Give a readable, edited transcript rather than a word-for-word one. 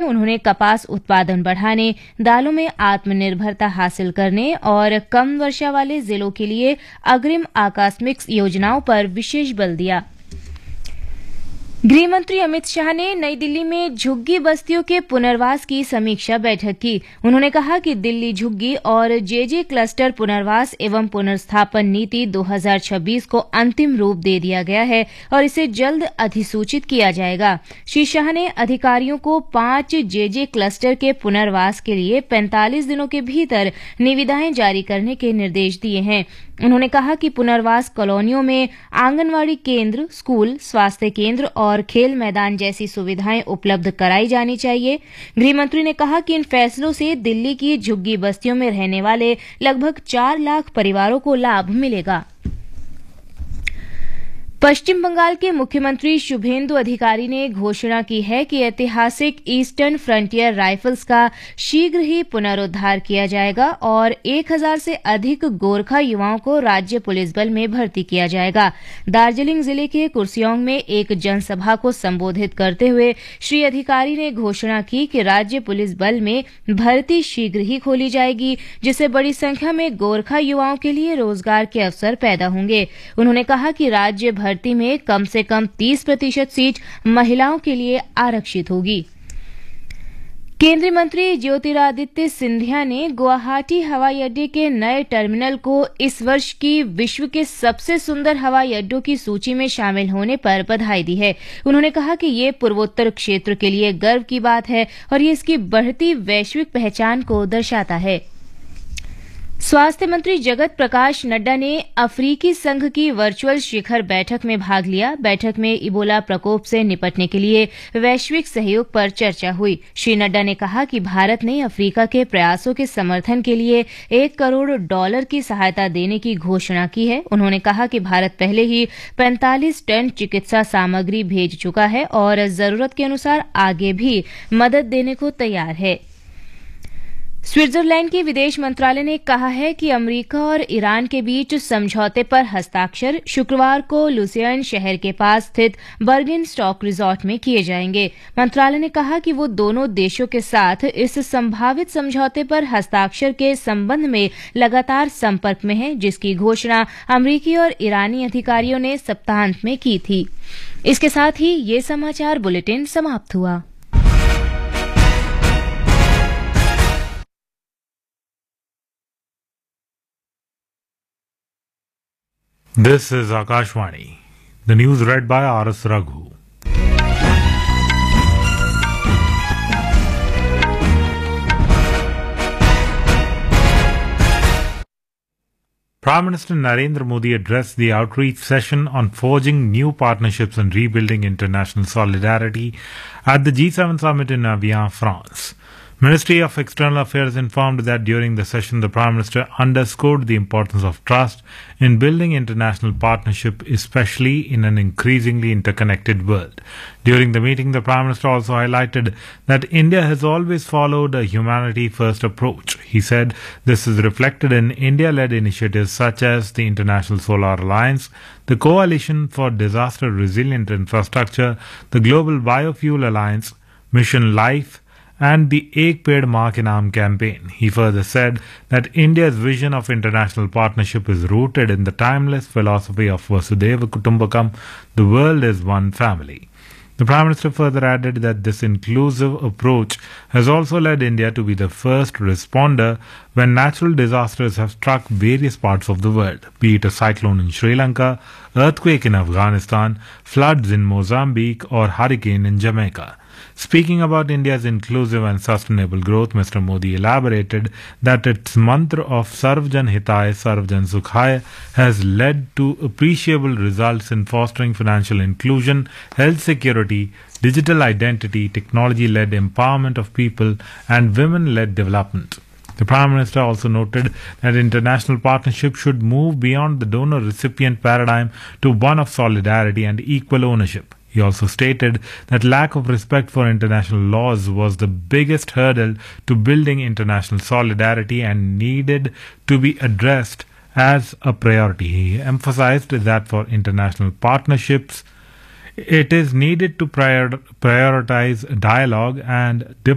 उन्होंने कपास उत्पादन बढ़ाने, दालों में आत्मनिर्भरता हासिल करने और कम वर्षा वाले जिलों के लिए अग्रिम आकस्मिक योजनाओं पर विशेष बल दिया। गृहमंत्री अमित शाह ने नई दिल्ली में झुग्गी बस्तियों के पुनर्वास की समीक्षा बैठक की। उन्होंने कहा कि दिल्ली झुग्गी और जेजे क्लस्टर पुनर्वास एवं पुनर्स्थापन नीति 2026 को अंतिम रूप दे दिया गया है और इसे जल्द अधिसूचित किया जाएगा। श्री शाह ने अधिकारियों को 5 जेजे क्लस्टर के पुनर्वास के लिए 45 दिनों के भीतर निविदाएं जारी करने के निर्देश दिए हैं। उन्होंने कहा कि पुनर्वास कॉलोनियों में आंगनवाड़ी केंद्र, स्कूल, स्वास्थ्य केंद्र और खेल मैदान जैसी सुविधाएं उपलब्ध कराई जानी चाहिए। गृहमंत्री ने कहा कि इन फैसलों से दिल्ली की झुग्गी बस्तियों में रहने वाले लगभग 4 लाख परिवारों को लाभ मिलेगा। पश्चिम बंगाल के मुख्यमंत्री शुभेंदु अधिकारी ने घोषणा की है कि ऐतिहासिक ईस्टर्न फ्रंटियर राइफल्स का शीघ्र ही पुनरुद्धार किया जाएगा और 1000 से अधिक गोरखा युवाओं को राज्य पुलिस बल में भर्ती किया जाएगा। दार्जिलिंग जिले के कुर्सियोंग में एक जनसभा को संबोधित करते हुए श्री अधिकारी ने घोषणा की कि राज्य पुलिस बल में भर्ती शीघ्र ही खोली जाएगी, जिससे बड़ी संख्या में गोरखा युवाओं के लिए रोजगार के अवसर पैदा होंगे। उन्होंने कहा कि राज्य भर्ती में कम से कम 30% सीट महिलाओं के लिए आरक्षित होगी। केंद्रीय मंत्री ज्योतिरादित्य सिंधिया ने गुवाहाटी हवाई अड्डे के नए टर्मिनल को इस वर्ष की विश्व के सबसे सुंदर हवाई अड्डों की सूची में शामिल होने पर बधाई दी है। उन्होंने कहा कि ये पूर्वोत्तर क्षेत्र के लिए गर्व की बात है और ये इसकी बढ़ती वैश्विक पहचान को दर्शाता है। स्वास्थ्य मंत्री जगत प्रकाश नड्डा ने अफ्रीकी संघ की वर्चुअल शिखर बैठक में भाग लिया। बैठक में इबोला प्रकोप से निपटने के लिए वैश्विक सहयोग पर चर्चा हुई। श्री नड्डा ने कहा कि भारत ने अफ्रीका के प्रयासों के समर्थन के लिए $1 करोड़ की सहायता देने की घोषणा की है। उन्होंने कहा कि भारत पहले ही 45 टन चिकित्सा सामग्री भेज चुका है और जरूरत के अनुसार आगे भी मदद देने को तैयार है। स्विट्जरलैंड के विदेश मंत्रालय ने कहा है कि अमेरिका और ईरान के बीच समझौते पर हस्ताक्षर शुक्रवार को लुसियन शहर के पास स्थित बर्गिन स्टॉक रिजॉर्ट में किए जाएंगे। मंत्रालय ने कहा कि वो दोनों देशों के साथ इस संभावित समझौते पर हस्ताक्षर के संबंध में लगातार संपर्क में है, जिसकी घोषणा अमेरिकी और ईरानी अधिकारियों ने सप्ताहांत में की थी। इसके साथ ही ये समाचार बुलेटिन समाप्त हुआ। This is Akashvani. The news read by R.S. Raghu. Prime Minister Narendra Modi addressed the outreach session on forging new partnerships and rebuilding international solidarity at the G7 summit in Evian, France. Ministry of External Affairs informed that during the session, the Prime Minister underscored the importance of trust in building international partnership, especially in an increasingly interconnected world. During the meeting, the Prime Minister also highlighted that India has always followed a humanity-first approach. He said this is reflected in India-led initiatives such as the International Solar Alliance, the Coalition for Disaster-Resilient Infrastructure, the Global Biofuel Alliance, Mission Life, and the Ek Ped Maa Ke Naam campaign. He further said that India's vision of international partnership is rooted in the timeless philosophy of Vasudhaiva Kutumbakam, the world is one family. The Prime Minister further added that this inclusive approach has also led India to be the first responder when natural disasters have struck various parts of the world, be it a cyclone in Sri Lanka, earthquake in Afghanistan, floods in Mozambique, or hurricane in Jamaica. Speaking about India's inclusive and sustainable growth, Mr. Modi elaborated that its mantra of Sarvjan Hitay, Sarvjan Sukhay has led to appreciable results in fostering financial inclusion, health security, digital identity, technology-led empowerment of people, and women-led development. The Prime Minister also noted that international partnership should move beyond the donor-recipient paradigm to one of solidarity and equal ownership. He also stated that lack of respect for international laws was the biggest hurdle to building international solidarity and needed to be addressed as a priority. He emphasized that for international partnerships, it is needed to prioritize dialogue and